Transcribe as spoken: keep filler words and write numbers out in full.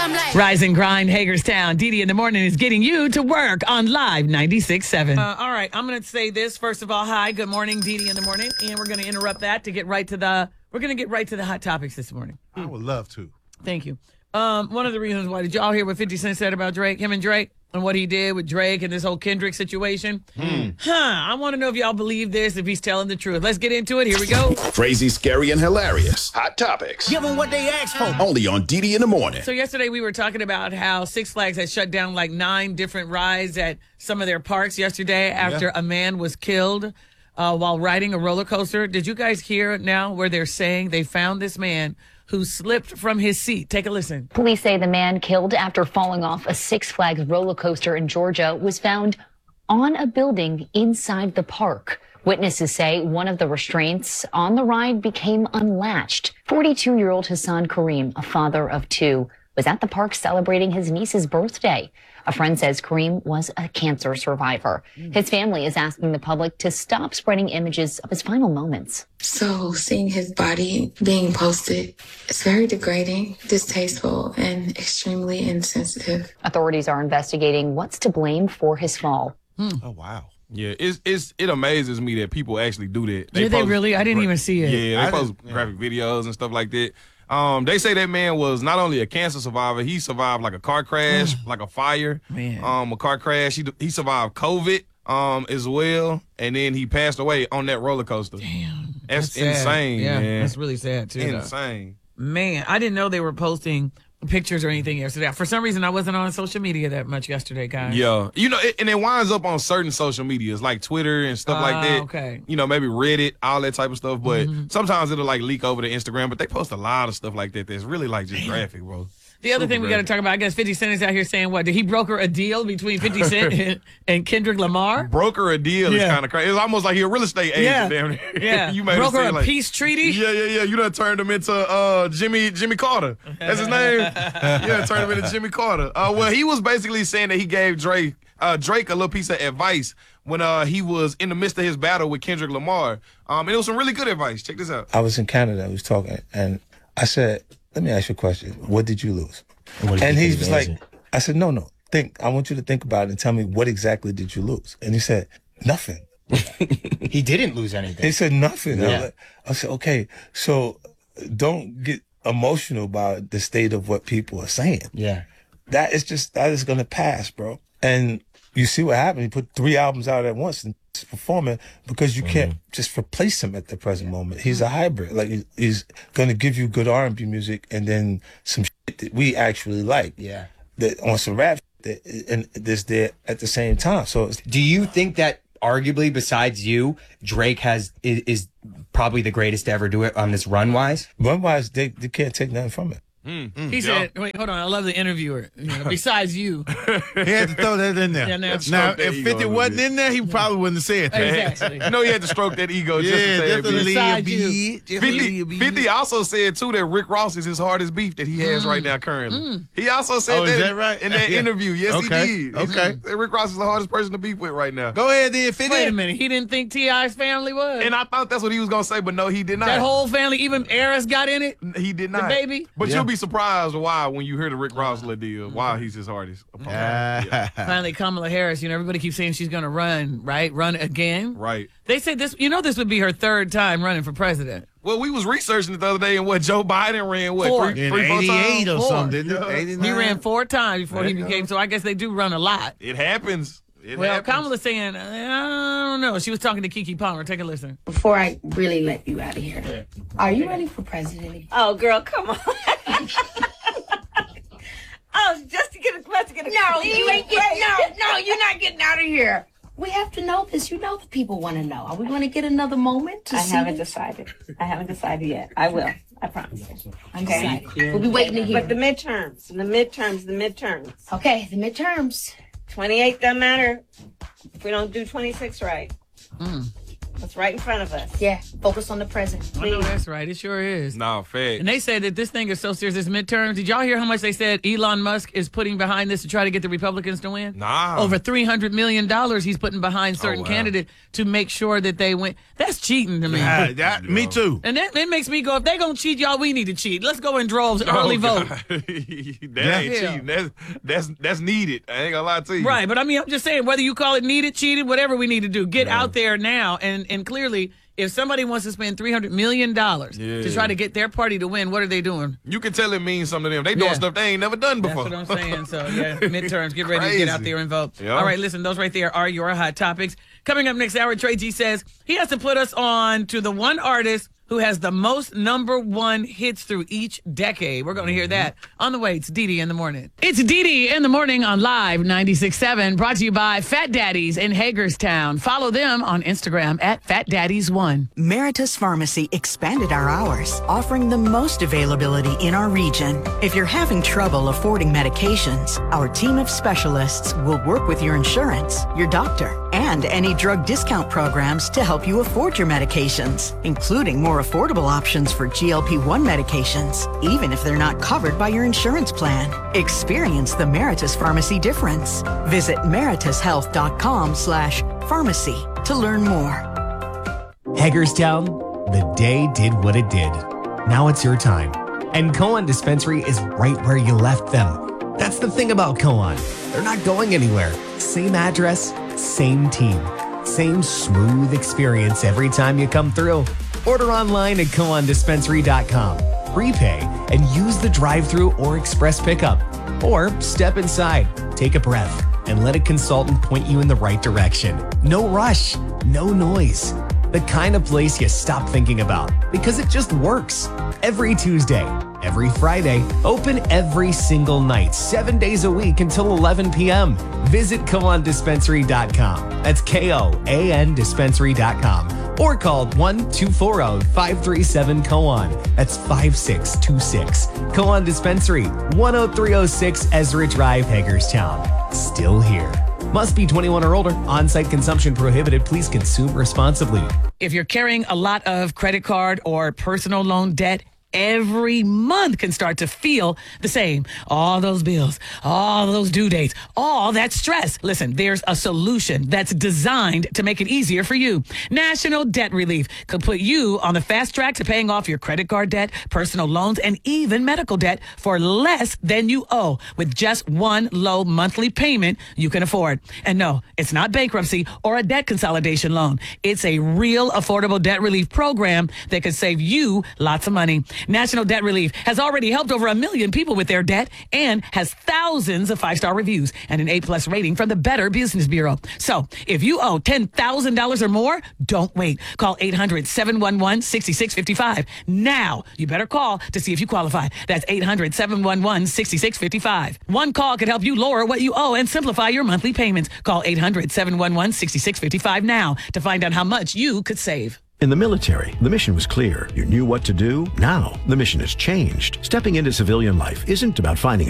Rise and Grind, Hagerstown. Dee Dee in the morning is getting you to work on Live ninety-six point seven. Uh, all right, I'm going to say this. First of all, hi, good morning, Dee Dee in the morning. And we're going to interrupt that to get right to the, we're going to get right to the hot topics this morning. I would love to. Thank you. Um, one of the reasons why, did y'all hear what fifty Cent said about Drake, him and Drake, and what he did with Drake and this whole Kendrick situation? Mm. Huh, I want to know if y'all believe this, if he's telling the truth. Let's get into it. Here we go. Crazy, scary, and hilarious. Hot topics. Give them what they asked for. Only on Dee Dee in the morning. So yesterday we were talking about how Six Flags had shut down like nine different rides at some of their parks yesterday after yeah. a man was killed uh, while riding a roller coaster. Did you guys hear now where they're saying they found this man who slipped from his seat? Take a listen. Police say the man killed after falling off a Six Flags roller coaster in Georgia was found on a building inside the park. Witnesses say one of the restraints on the ride became unlatched. forty-two-year-old Hassan Kareem, a father of two, was at the park celebrating his niece's birthday. A friend says Kareem was a cancer survivor. His family is asking the public to stop spreading images of his final moments. So seeing his body being posted is very degrading, distasteful, and extremely insensitive. Authorities are investigating what's to blame for his fall. Hmm. Oh, wow. Yeah, it's it's it amazes me that people actually do that. They Did they really? I didn't gra- even see it. Yeah, they I post yeah. graphic videos and stuff like that. Um, they say that man was not only a cancer survivor, he survived like a car crash, like a fire, man. um, a car crash. He he survived COVID um as well, and then he passed away on that roller coaster. Damn, that's, that's insane. Yeah, man. that's really sad too. Insane. Though. Man, I didn't know they were posting pictures or anything yesterday. For some reason, I wasn't on social media that much yesterday, guys. Yeah. You know, it, and it winds up on certain social medias like Twitter and stuff uh, like that. Okay. You know, maybe Reddit, all that type of stuff. But mm-hmm. sometimes it'll like leak over to Instagram. But they post a lot of stuff like that that's really like just graphic, bro. The other Super thing we got to talk about, I guess fifty Cent is out here saying what? Did he broker a deal between fifty Cent and, and Kendrick Lamar? Broker a deal yeah. is kind of crazy. It's almost like he a real estate agent. Yeah. Damn yeah. you made broker a like, peace treaty? Yeah, yeah, yeah. You done turned him into uh, Jimmy Jimmy Carter. That's his name. Yeah, turned him into Jimmy Carter. Uh, well, he was basically saying that he gave Drake uh, Drake a little piece of advice when uh, he was in the midst of his battle with Kendrick Lamar. Um, and it was some really good advice. Check this out. I was in Canada. I was talking, and I said, let me ask you a question. What did you lose? And, and he was like, I said, no, no, think. I want you to think about it and tell me what exactly did you lose? And he said, nothing. He didn't lose anything. He said nothing. Yeah. I, was like, I said, okay, so don't get emotional about the state of what people are saying. Yeah. That is just, that is going to pass, bro. And you see what happened. He put three albums out at once and performing because you mm-hmm. can't just replace him at the present moment. He's a hybrid. Like he's going to give you good R and B music and then some shit that we actually like. Yeah. That on some rap that, and this there at the same time. So it's, do you think that arguably besides you, Drake has is, is probably the greatest to ever do it on this run wise? Run wise, they, they can't take nothing from it. Mm, mm, he yeah. said, wait, hold on. I love the interviewer. You know, besides you. He had to throw that in there. Yeah, now, now if fifty wasn't in there, he probably wouldn't have said that. Exactly. You know, he had to stroke that ego just yeah, to say just it. Besides be. you. fifty, fifty also said, too, that Rick Ross is his hardest beef that he has mm. right now currently. Mm. He also said oh, that, is that right? in that yeah. interview. Yes, okay. he did. Okay. He, Rick Ross is the hardest person to beef with right now. Go ahead, then, fifty. Wait a minute. He didn't think T I's family was. And I thought that's what he was going to say, but no, he did not. That whole family, even Eris got in it? He did not. The baby? But yeah. you'll be surprised why when you hear the Rick Ross little deal, why he's his hardest opponent. Yeah. Finally, Kamala Harris, you know, everybody keeps saying she's going to run, right? Run again. Right. They said this, you know, this would be her third time running for president. Well, we was researching it the other day, and what Joe Biden ran, what, Four. three, In three, four eighty-eight times? or Four. something, didn't Yeah. it? eighty-nine? He ran four times before There he you became, go. so I guess they do run a lot. It happens. It well, happens. Kamala's saying, I don't know. She was talking to Keke Palmer. Take a listen. Before I really let you out of here, are you ready for president? Oh, girl, come on. Oh, just to get a just to get a No, you ain't getting no, no, you're not getting out of here. We have to know this. You know the people want to know. Are we going to get another moment to I see haven't this? decided. I haven't decided yet. I will. I promise. Okay. We'll be waiting to hear. But the midterms, the midterms, the midterms. Okay, the midterms. twenty-eight doesn't matter if we don't do twenty-six right. Mm. What's right in front of us. Yeah, focus on the present. I know that's right. It sure is. Nah, fact. And they said that this thing is so serious, this midterms. Did y'all hear how much they said Elon Musk is putting behind this to try to get the Republicans to win? Nah. Over three hundred million dollars he's putting behind certain Oh, wow. candidates to make sure that they win. That's cheating to me. Ah, that- me too. And that, that makes me go, if they going to cheat, y'all, we need to cheat. Let's go in droves, Oh, early vote. God. that ain't Yeah. cheating. That's, that's, that's needed. I ain't gonna lie to you. Right, but I mean, I'm just saying, whether you call it needed, cheated, whatever we need to do, get out there now. And, and clearly, if somebody wants to spend three hundred million dollars Yeah. to try to get their party to win, what are they doing? You can tell it means something to them. They doing Yeah. stuff they ain't never done That's before. what I'm saying. So, yeah, midterms. Get ready to get out Crazy. there and vote. Yeah. All right, listen, those right there are your hot topics. Coming up next hour, Trey G says he has to put us on to the one artist who has the most number one hits through each decade. We're going to hear that on the way. It's Dee Dee in the morning. It's Dee Dee in the morning on Live ninety-six point seven, brought to you by Fat Daddies in Hagerstown. Follow them on Instagram at Fat Daddies one. Meritus Pharmacy expanded our hours, offering the most availability in our region. If you're having trouble affording medications, our team of specialists will work with your insurance, your doctor, and any drug discount programs to help you afford your medications, including more affordable options for G L P one medications, even if they're not covered by your insurance plan. Experience the Meritus Pharmacy difference. Visit meritushealth.com slash pharmacy to learn more. Hagerstown, the day did what it did. Now it's your time. And Koan Dispensary is right where you left them. That's the thing about Koan. They're not going anywhere. Same address, same team, same smooth experience every time you come through. Order online at koan dispensary dot com. Prepay and use the drive-thru or express pickup. Or step inside, take a breath, and let a consultant point you in the right direction. No rush, no noise. The kind of place you stop thinking about because it just works. Every Tuesday, every Friday, open every single night, seven days a week until eleven p.m. Visit koan dispensary dot com. That's K O A N dispensary dot com. Or call one two four zero, five three seven, Koan. That's five six two six. Koan Dispensary, one oh three oh six Ezra Drive, Hagerstown. Still here. Must be twenty-one or older. On-site consumption prohibited. Please consume responsibly. If you're carrying a lot of credit card or personal loan debt, every month can start to feel the same. All those bills, all those due dates, all that stress. Listen, there's a solution that's designed to make it easier for you. National Debt Relief could put you on the fast track to paying off your credit card debt, personal loans, and even medical debt for less than you owe with just one low monthly payment you can afford. And no, it's not bankruptcy or a debt consolidation loan. It's a real affordable debt relief program that could save you lots of money. National Debt Relief has already helped over a million people with their debt and has thousands of five-star reviews and an A-plus rating from the Better Business Bureau. So if you owe ten thousand dollars or more, don't wait. Call eight hundred, seven one one, six six five five. Now, you better call to see if you qualify. That's eight hundred, seven one one, six six five five. One call could help you lower what you owe and simplify your monthly payments. Call eight hundred, seven one one, six six five five now to find out how much you could save. In the military, the mission was clear. You knew what to do. Now, the mission has changed. Stepping into civilian life isn't about finding